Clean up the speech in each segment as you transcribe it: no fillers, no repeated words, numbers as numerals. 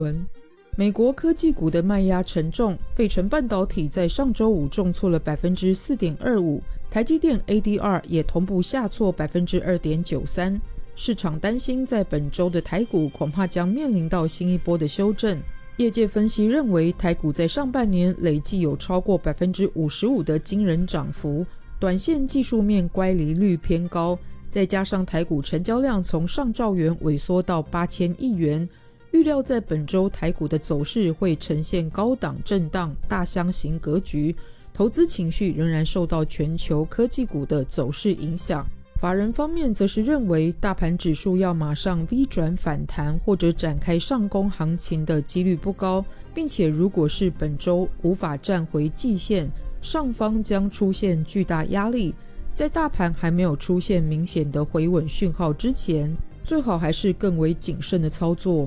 美国科技股的卖压沉重，费城半导体在上周五重挫了 4.25%， 台积电 ADR 也同步下挫 2.93%。 市场担心在本周的台股恐怕将面临到新一波的修正。业界分析认为，台股在上半年累计有超过 55% 的惊人涨幅，短线技术面乖离率偏高，再加上台股成交量从上兆元萎缩到8000亿元，预料在本周台股的走势会呈现高档震荡大箱型格局，投资情绪仍然受到全球科技股的走势影响。法人方面则是认为，大盘指数要马上 V 转反弹或者展开上攻行情的几率不高，并且如果是本周无法站回季线，上方将出现巨大压力。在大盘还没有出现明显的回稳讯号之前，最好还是更为谨慎的操作。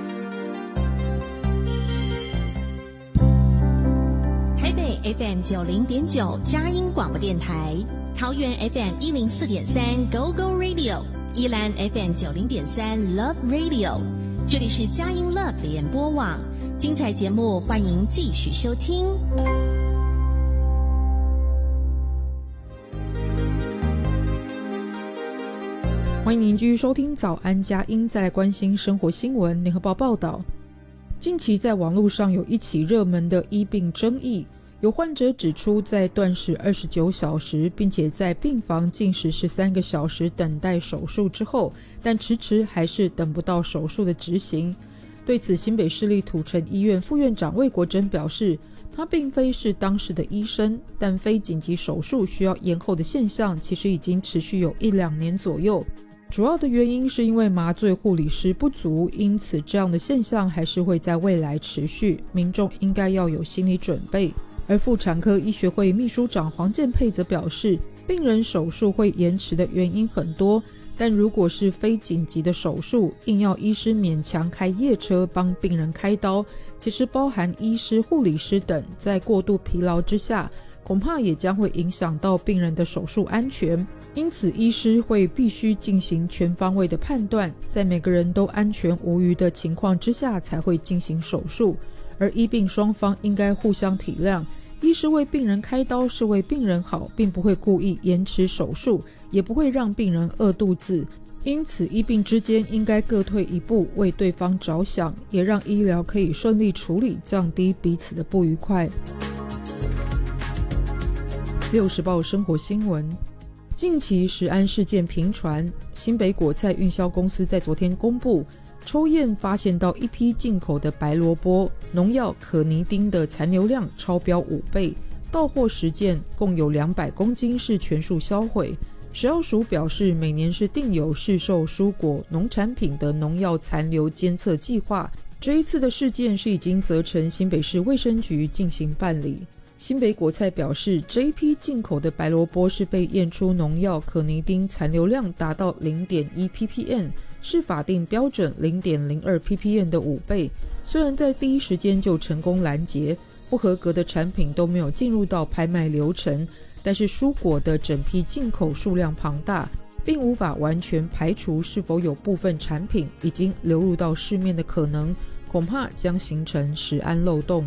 台北 FM 90.9佳音广播电台，桃园 FM 104.3 Go Go Radio， 宜兰 FM 90.3 Love Radio， 这里是佳音 Love 联播网，精彩节目欢迎继续收听。 欢迎您继续收听早安佳音，再来关心生活新闻。联合报报道，近期在网络上有一起热门的医病争议，有患者指出，在断食29小时，并且在病房进食13个小时等待手术之后，但迟迟还是等不到手术的执行。对此，新北市立土城医院副院长魏国珍表示，他并非是当时的医生，但非紧急手术需要延后的现象其实已经持续有1-2年左右。主要的原因是因为麻醉护理师不足，因此这样的现象还是会在未来持续，民众应该要有心理准备。而妇产科医学会秘书长黄建佩则表示，病人手术会延迟的原因很多，但如果是非紧急的手术，硬要医师勉强开夜车帮病人开刀，其实包含医师、护理师等，在过度疲劳之下，恐怕也将会影响到病人的手术安全。因此医师会必须进行全方位的判断，在每个人都安全无虞的情况之下才会进行手术。而医病双方应该互相体谅，医师为病人开刀是为病人好，并不会故意延迟手术，也不会让病人饿肚子。因此医病之间应该各退一步，为对方着想，也让医疗可以顺利处理，降低彼此的不愉快。自由时报生活新闻，近期食安事件频传，新北果菜运销公司在昨天公布，抽验发现到一批进口的白萝卜农药可尼丁的残留量超标5倍，到货10件，共有200公斤是全数销毁。食药署表示，每年是定有市售蔬果、农产品的农药残留监测计划，这一次的事件是已经责成新北市卫生局进行办理。新北果菜表示，这一批进口的白萝卜是被验出农药可尼丁残留量达到 0.1 ppm， 是法定标准 0.02 ppm 的5倍。虽然在第一时间就成功拦截，不合格的产品都没有进入到拍卖流程，但是蔬果的整批进口数量庞大，并无法完全排除是否有部分产品已经流入到市面的可能，恐怕将形成食安漏洞。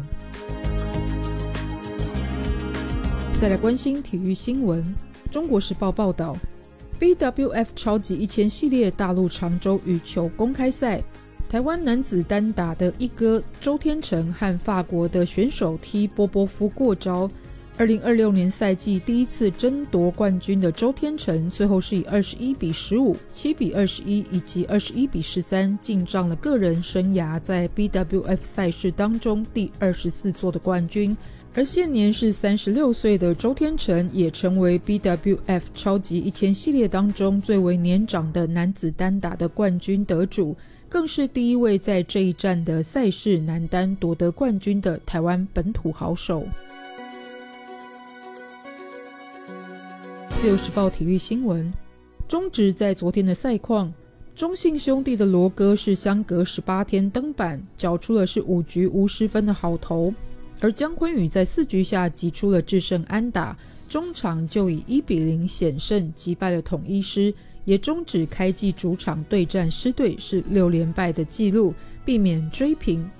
再来关心体育新闻，中国时报报道， BWF 超级1000系列大陆常州羽球公开赛，台湾男子单打的一哥周天成和法国的选手踢波波夫过招。2026年赛季第一次争夺冠军的周天成，最后是以21-15、7-21以及21-13进账了个人生涯在 BWF 赛事当中第24座的冠军。而现年是36岁的周天成，也成为 BWF 超级1000系列当中最为年长的男子单打的冠军得主，更是第一位在这一站的赛事男单夺得冠军的台湾本土好手。自由时报体育新闻，中职在昨天的赛况，中信兄弟的罗哥是相隔18天登板，缴出了是5局无失分的好投。而江坤宇在4局下击出了制胜安打，中场就以1-0险胜击败了统一狮，也终止开季主场对战狮队是6连败的纪录，并避免追评